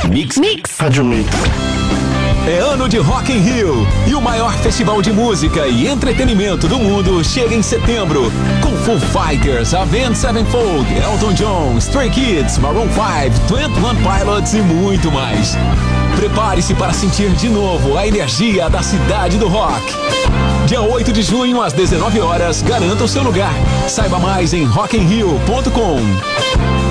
Mix. Rádio Mix. É ano de Rock in Rio e o maior festival de música e entretenimento do mundo chega em setembro com Foo Fighters, Avenged Sevenfold, Elton John, Stray Kids, Maroon 5, 21 Pilots e muito mais. Prepare-se para sentir de novo a energia da cidade do rock. Dia 8 de junho às 19 horas, garanta o seu lugar. Saiba mais em rockinrio.com.